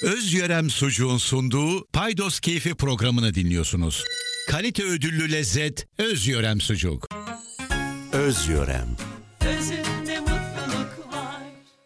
Özyörem Sucuğun sunduğu Paydos Keyfi programını dinliyorsunuz. Kalite ödüllü lezzet Özyörem Sucuk. Özyörem. Özünde mutluluk var.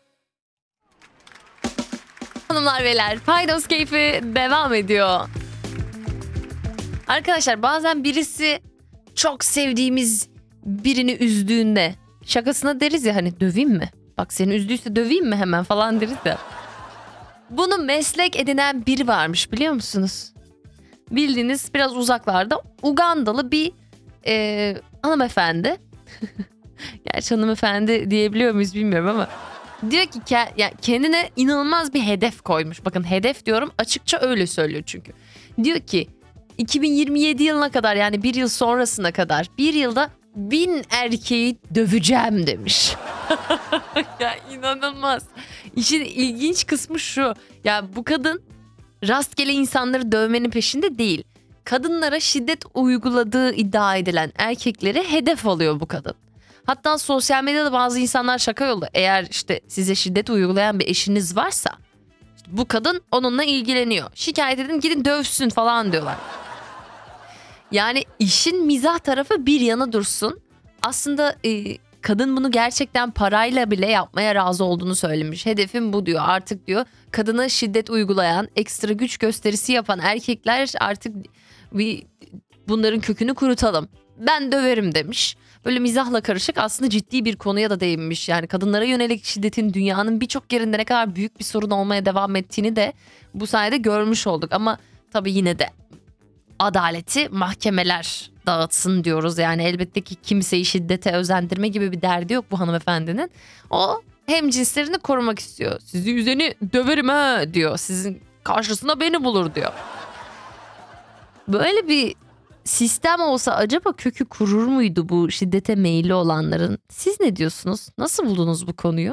Hanımlar beyler, Paydos Keyfi devam ediyor. Arkadaşlar bazen birisi çok sevdiğimiz birini üzdüğünde şakasına deriz ya, hani döveyim mi? Bak seni üzdüyse döveyim mi hemen falan deriz ya. Bunu meslek edinen biri varmış, biliyor musunuz? Bildiğiniz biraz uzaklarda Ugandalı bir hanımefendi. Gerçi hanımefendi diyebiliyor muyuz bilmiyorum ama. Diyor ki kendine inanılmaz bir hedef koymuş. Bakın hedef diyorum, açıkça öyle söylüyor çünkü. Diyor ki 2027 yılına kadar, yani bir yıl sonrasına kadar, bir yılda 1000 erkeği döveceğim demiş. Ya inanılmaz. İşin ilginç kısmı şu. Ya bu kadın rastgele insanları dövmenin peşinde değil. Kadınlara şiddet uyguladığı iddia edilen erkekleri hedef alıyor bu kadın. Hatta sosyal medyada bazı insanlar şaka yollu. Eğer işte size şiddet uygulayan bir eşiniz varsa işte bu kadın onunla ilgileniyor. Şikayet edin, gidin dövsün falan diyorlar. Yani işin mizah tarafı bir yana dursun. Aslında kadın bunu gerçekten parayla bile yapmaya razı olduğunu söylemiş. Hedefim bu diyor, artık diyor. Kadına şiddet uygulayan, ekstra güç gösterisi yapan erkekler artık bunların kökünü kurutalım. Ben döverim demiş. Böyle mizahla karışık aslında ciddi bir konuya da değinmiş. Yani kadınlara yönelik şiddetin dünyanın birçok yerinde ne kadar büyük bir sorun olmaya devam ettiğini de bu sayede görmüş olduk. Ama tabii yine de adaleti mahkemeler dağıtsın diyoruz. Yani elbette ki kimseyi şiddete özendirme gibi bir derdi yok bu hanımefendinin. O hem cinslerini korumak istiyor. Sizi üzeni döverim ha diyor. Sizin karşısında beni bulur diyor. Böyle bir sistem olsa acaba kökü kurur muydu bu şiddete meyilli olanların? Siz ne diyorsunuz? Nasıl buldunuz bu konuyu?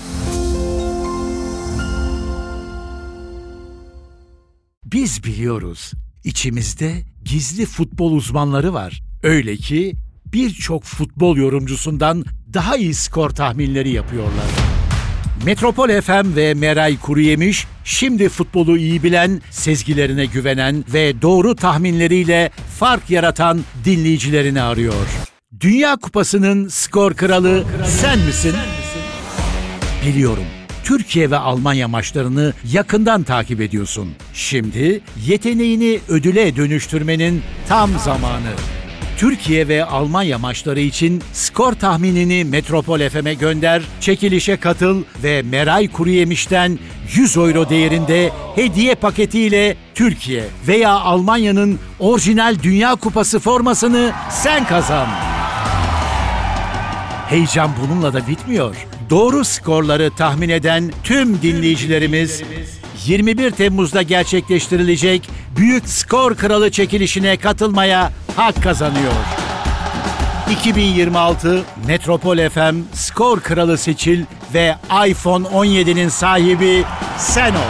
Biz biliyoruz. İçimizde gizli futbol uzmanları var. Öyle ki birçok futbol yorumcusundan daha iyi skor tahminleri yapıyorlar. Metropol FM ve Meray Kuruyemiş şimdi futbolu iyi bilen, sezgilerine güvenen ve doğru tahminleriyle fark yaratan dinleyicilerini arıyor. Dünya Kupası'nın skor kralı sen misin? Biliyorum. Türkiye ve Almanya maçlarını yakından takip ediyorsun. Şimdi yeteneğini ödüle dönüştürmenin tam zamanı. Türkiye ve Almanya maçları için skor tahminini Metropol FM'e gönder, çekilişe katıl ve Meray Kuruyemiş'ten 100 euro değerinde hediye paketiyle Türkiye veya Almanya'nın orijinal Dünya Kupası formasını sen kazan. Heyecan bununla da bitmiyor. Doğru skorları tahmin eden tüm dinleyicilerimiz 21 Temmuz'da gerçekleştirilecek Büyük Skor Kralı çekilişine katılmaya hak kazanıyor. 2026 Metropol FM Skor Kralı seçil ve iPhone 17'nin sahibi sen ol.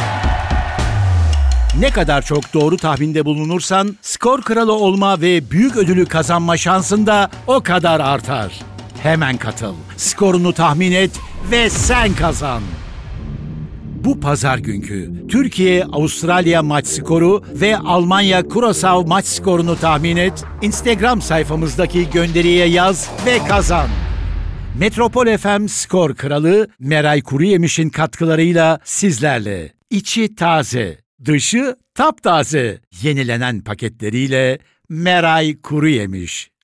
Ne kadar çok doğru tahminde bulunursan skor kralı olma ve büyük ödülü kazanma şansın da o kadar artar. Hemen katıl, skorunu tahmin et ve sen kazan. Bu pazar günkü Türkiye-Avustralya maç skoru ve Almanya-Curaçao maç skorunu tahmin et, Instagram sayfamızdaki gönderiye yaz ve kazan. Metropol FM Skor Kralı Meray Kuruyemiş'in katkılarıyla sizlerle. İçi taze, dışı taptaze, yenilenen paketleriyle Meray Kuruyemiş.